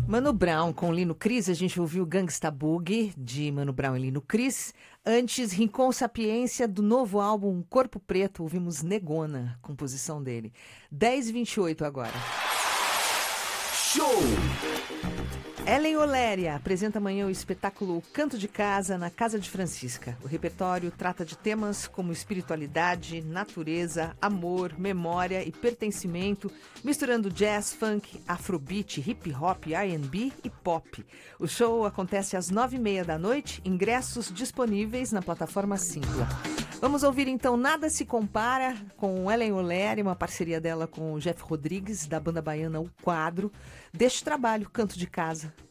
Mano Brown com Lino Cris, a gente ouviu Gangsta Boogie, de Mano Brown e Lino Cris. Antes, Rincon Sapiência, do novo álbum Corpo Preto, ouvimos Negona, composição dele. 10h28 agora. Show! Ellen Oléria apresenta amanhã o espetáculo Canto de Casa, na Casa de Francisca. O repertório trata de temas como espiritualidade, natureza, amor, memória e pertencimento, misturando jazz, funk, afrobeat, hip hop, R&B e pop. O show acontece às 9h30 da noite, ingressos disponíveis na plataforma Simpla. Vamos ouvir então Nada Se Compara com Ellen Oléria, uma parceria dela com o Jeff Rodrigues, da banda baiana O Quadro, deste trabalho Canto de Casa.